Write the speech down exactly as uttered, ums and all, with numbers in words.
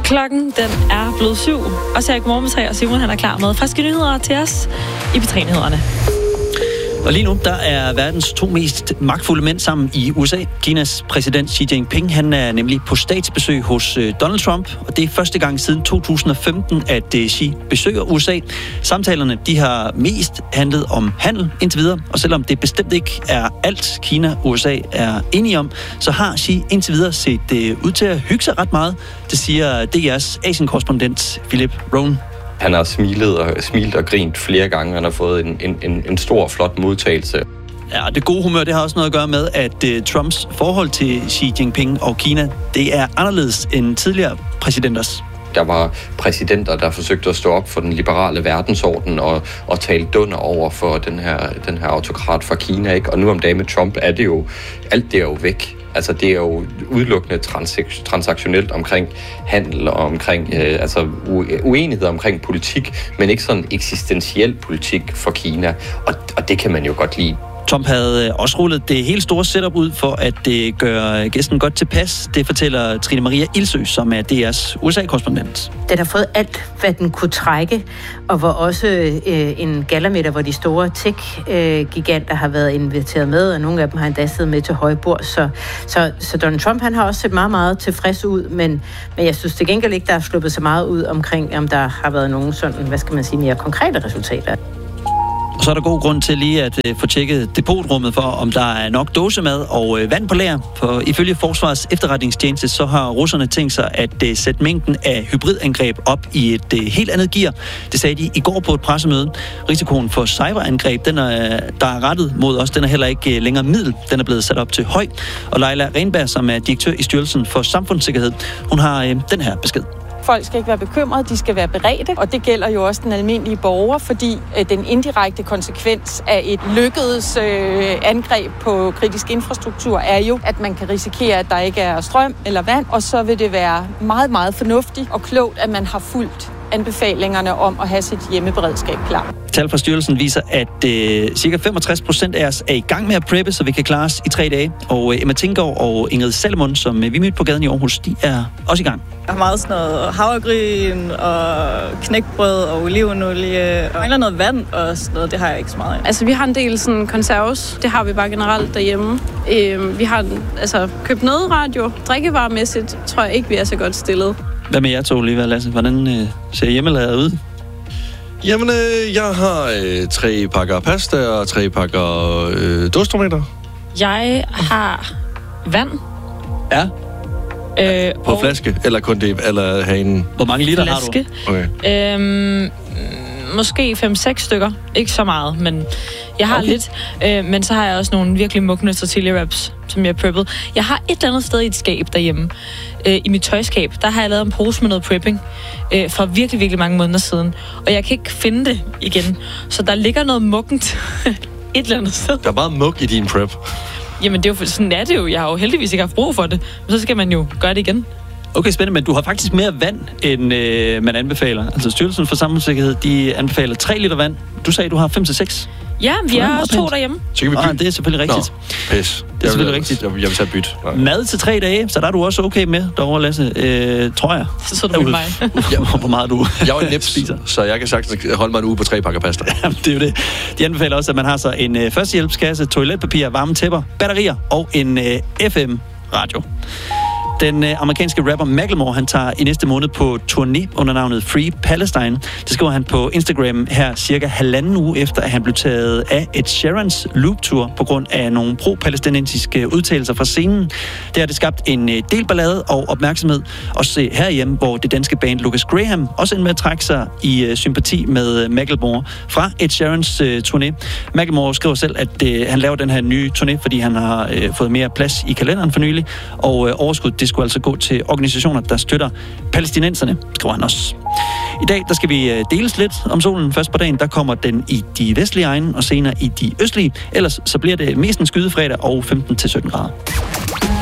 Klokken den er blevet syv, og så er jeg godmorgen med tre, og Simon han er klar med friske nyheder til os i P tre-nyhederne. Og lige nu, der er verdens to mest magtfulde mænd sammen i U S A. Kinas præsident Xi Jinping, han er nemlig på statsbesøg hos Donald Trump, og det er første gang siden to tusind og femten, at Xi besøger U S A. Samtalerne, de har mest handlet om handel indtil videre, og selvom det bestemt ikke er alt, Kina og U S A er enige om, så har Xi indtil videre set ud til at hygge sig ret meget. Det siger D R's Asien-korrespondent Philip Rohn. Han har smilet og, smilet og grint flere gange, han har fået en, en, en stor, flot modtagelse. Ja, det gode humør, det har også noget at gøre med, at uh, Trumps forhold til Xi Jinping og Kina, det er anderledes end tidligere præsidenters. Der var præsidenter, der forsøgte at stå op for den liberale verdensorden og, og tale dunder over for den her, den her autokrat fra Kina, ikke? Og nu om dagen med Trump er det jo, alt det er jo væk. Altså det er jo udelukkende transakt- transaktionelt omkring handel og omkring øh, altså u- uenighed omkring politik, men ikke sådan eksistentiel politik for Kina. Og, og det kan man jo godt lide. Trump havde også rullet det helt store setup ud for at det gør gæsten godt tilpas. Det fortæller Trine Maria Ilsø, som er D R's U S A-korrespondent. Den har fået alt, hvad den kunne trække, og hvor også øh, en gallamiddag, hvor de store tech-giganter har været inviteret med, og nogle af dem har endda siddet med til højbord. Så, så, så Donald Trump, han har også set meget, meget tilfreds ud, men, men jeg synes til gengæld ikke, der er sluppet så meget ud omkring, om der har været nogen sådan, hvad skal man sige, mere konkrete resultater. Og så er der god grund til lige at uh, få tjekket depotrummet for, om der er nok dåsemad og uh, vand på lager. For ifølge Forsvarets efterretningstjeneste, så har russerne tænkt sig at uh, sætte mængden af hybridangreb op i et uh, helt andet gear. Det sagde de i går på et pressemøde. Risikoen for cyberangreb, den er, der er rettet mod os, den er heller ikke uh, længere middel. Den er blevet sat op til høj. Og Leila Renberg, som er direktør i Styrelsen for Samfundssikkerhed, hun har uh, den her besked. Folk skal ikke være bekymrede, de skal være beredte, og det gælder jo også den almindelige borger, fordi øh, den indirekte konsekvens af et lykkedes øh, angreb på kritisk infrastruktur er jo, at man kan risikere, at der ikke er strøm eller vand, og så vil det være meget, meget fornuftigt og klogt, at man har fulgt anbefalingerne om at have sit hjemmeberedskab klar. Tal fra styrelsen viser, at øh, cirka femogtres procent af os er i gang med at preppe, så vi kan klare os i tre dage. Og øh, Emma Tinggaard og Ingrid Salomon, som øh, vi mødte på gaden i Aarhus, de er også i gang. Jeg har meget sådan noget havregryn og knækbrød og olivenolie. Og mangler noget vand og sådan noget, det har jeg ikke så meget af. Altså, vi har en del sådan konserves. Det har vi bare generelt derhjemme. Øh, vi har altså, købt noget radio. Drikkevaremæssigt tror jeg ikke, vi er så godt stillet. Hvad med jer to, Oliver og Lasse? Hvordan øh, ser hjemmelaget ud? Jamen, øh, jeg har øh, tre pakker pasta og tre pakker øh, dåstomater. Jeg har vand. Ja. Øh, På flaske? Eller kun det? Eller hanen? Hvor mange liter flaske. har du? Okay. Øhm, måske fem seks stykker. Ikke så meget, men jeg har okay. lidt. Øh, men så har jeg også nogle virkelig mugne tortilla wraps, som jeg har preppet. Jeg har et eller andet sted i et skab derhjemme. Øh, I mit tøjskab. Der har jeg lavet en pose med noget prepping. Øh, for virkelig, virkelig mange måneder siden. Og jeg kan ikke finde det igen. Så der ligger noget muggent et eller andet sted. Der er meget mug i din prep. Jamen, det er jo, sådan er det jo. Jeg har jo heldigvis ikke haft brug for det. Men så skal man jo gøre det igen. Okay, spændende, men du har faktisk mere vand, end øh, man anbefaler. Altså Styrelsen for Samfundssikkerhed, de anbefaler tre liter vand. Du sagde, du har fem til seks. Ja, vi er også to derhjemme. Så kan vi bytte. Ah, det er selvfølgelig rigtigt. Nå, pis. Det er selvfølgelig rigtigt. Jeg vil, jeg vil tage bytte. Nej. Mad til tre dage, så der er du også okay med derovre, Lasse. Øh, tror jeg. Så så du med mig. Hvor meget du Jeg var neps, så jeg kan sagtens holde mig en uge på tre pakker pasta. Jamen, det er jo det. De anbefaler også, at man har så en øh, førstehjælpskasse, toiletpapir, varme tæpper, batterier og en øh, F M-radio. Den øh, amerikanske rapper Macklemore, han tager i næste måned på turné under navnet Free Palestine. Det skriver han på Instagram her cirka halvanden uge efter, at han blev taget af Ed Sheerans Loop-tour på grund af nogle pro-palæstinensiske udtalelser fra scenen. Det har det skabt en øh, del ballade og opmærksomhed. Også herhjemme, hvor det danske band Lucas Graham også endte med at trække sig i øh, sympati med øh, Macklemore fra Ed Sheerans øh, turné. Macklemore skriver selv, at øh, han laver den her nye turné, fordi han har øh, fået mere plads i kalenderen for nylig, og øh, overskud det skulle altså gå til organisationer, der støtter palæstinenserne, skriver han også. I dag, der skal vi deles lidt om solen. Først på dagen, der kommer den i de vestlige egne, og senere i de østlige. Ellers så bliver det mest en skydefredag og femten til sytten grader.